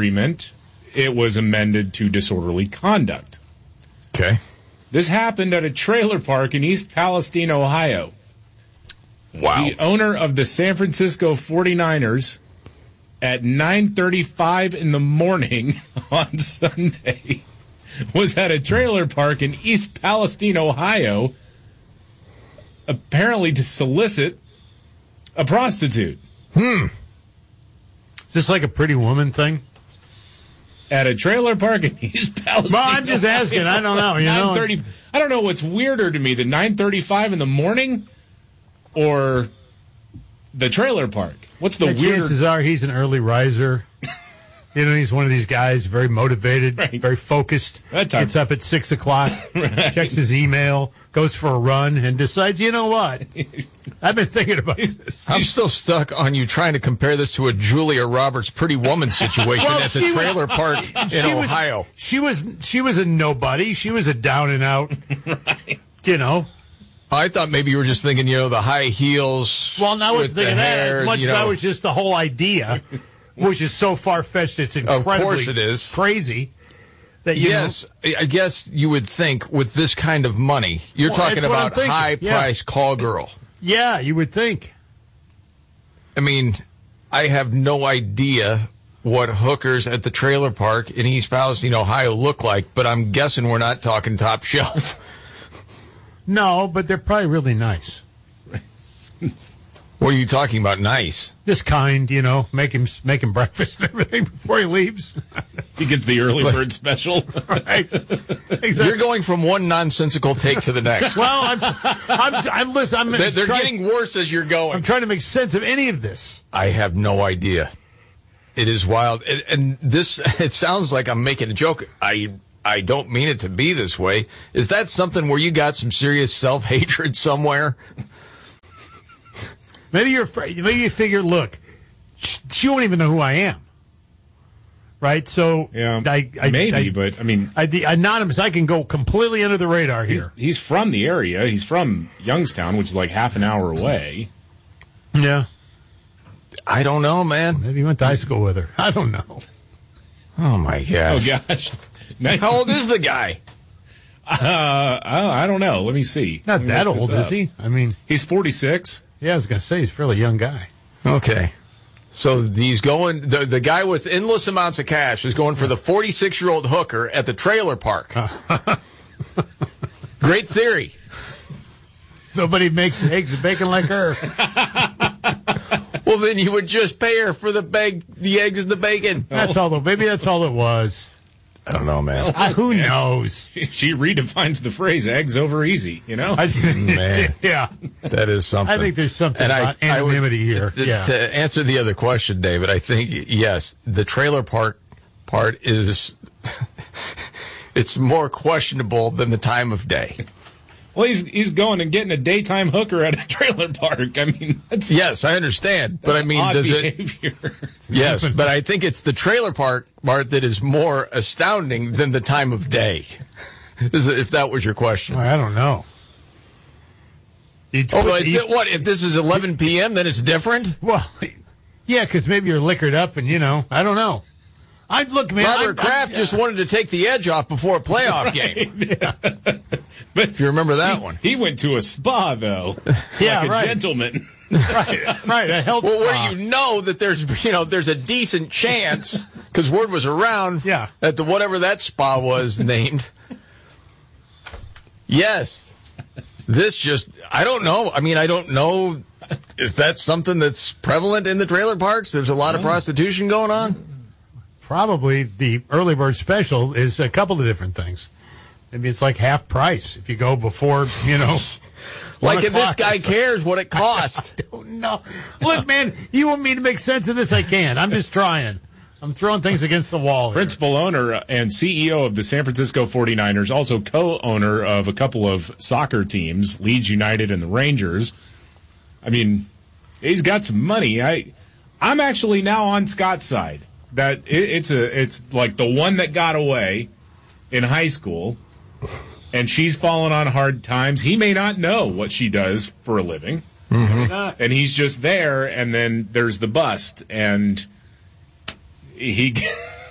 agreement, it was amended to disorderly conduct. Okay. This happened at a trailer park in East Palestine, Ohio. Wow. The owner of the San Francisco 49ers at 9:35 in the morning on Sunday was at a trailer park in East Palestine, Ohio, apparently to solicit a prostitute. Is this like a Pretty Woman thing? At a trailer park in East Palestine. Well, I'm just asking. I don't know. You know, 9:30. I don't know what's weirder to me, the 9:35 in the morning or the trailer park. What's the weirder? Chances are he's an early riser. You know, he's one of these guys, very motivated, very focused. Gets up at 6 o'clock, checks his email, goes for a run, and decides, you know what? I've been thinking about this. I'm still stuck on you trying to compare this to a Julia Roberts Pretty Woman situation at the trailer park in Ohio. She was a nobody. She was a down and out, you know. I thought maybe you were just thinking, the high heels. Well, I was with the thinking that hair, as much as that was just the whole idea, which is so far-fetched, it's incredibly of course it is. Crazy. That I guess you would think with this kind of money, you're talking about high-priced call girl. Yeah, you would think. I mean, I have no idea what hookers at the trailer park in East Palestine, Ohio look like, but I'm guessing we're not talking top shelf. No, but they're probably really nice. What are you talking about, nice? This kind, make him breakfast and everything before he leaves. He gets the early bird special. Right. Exactly. You're going from one nonsensical take to the next. Well, I'm listening. They're getting worse as you're going. I'm trying to make sense of any of this. I have no idea. It is wild. And this, it sounds like I'm making a joke. I don't mean it to be this way. Is that something where you got some serious self-hatred somewhere? Maybe you're afraid. Maybe you figure, look, she won't even know who I am, right? So yeah, but I mean, the anonymous. I can go completely under the radar here. He's from the area. He's from Youngstown, which is like half an hour away. Yeah, I don't know, man. Maybe he went to high school with her. I don't know. Oh my gosh! Oh gosh! How old is the guy? I don't know. Let me see. Not that old, is he? I mean, he's 46. Yeah, I was going to say he's a fairly young guy. Okay. So he's going, the guy with endless amounts of cash is going for the 46-year-old hooker at the trailer park. Great theory. Nobody makes eggs and bacon like her. Well, then you would just pay her for the eggs and the bacon. That's all. Maybe that's all it was. I don't know, man. Who knows? She redefines the phrase "eggs over easy." Man, yeah, that is something. I think there's something about anonymity here. Yeah. To answer the other question, David, I think yes, the trailer park part is it's more questionable than the time of day. Well, he's going and getting a daytime hooker at a trailer park. I mean, yes, I understand, but I mean, does behavior. it? Yes, but I think it's the trailer park part that is more astounding than the time of day. If that was your question, I don't know. What if this is 11 p.m. Then it's different? Well, yeah, because maybe you're liquored up, and I don't know. Look, man. Robert Kraft just wanted to take the edge off before a playoff game. Yeah. But if you remember that one, he went to a spa though. Yeah, like a gentleman. Right. A health spa. Where you know that there's a decent chance because word was around. Yeah. That whatever that spa was named. Yes. I don't know. I mean, I don't know. Is that something that's prevalent in the trailer parks? There's a lot of prostitution going on. Probably the early bird special is a couple of different things. Maybe it's like half price if you go before, Like if this guy cares what it costs. I don't know. Look, man, you want me to make sense of this? I can't. I'm just trying. I'm throwing things against the wall. Principal owner and CEO of the San Francisco 49ers, also co-owner of a couple of soccer teams, Leeds United and the Rangers. I mean, he's got some money. I'm actually now on Scott's side. That it's like the one that got away in high school, and she's fallen on hard times. He may not know what she does for a living, and he's just there. And then there's the bust, and he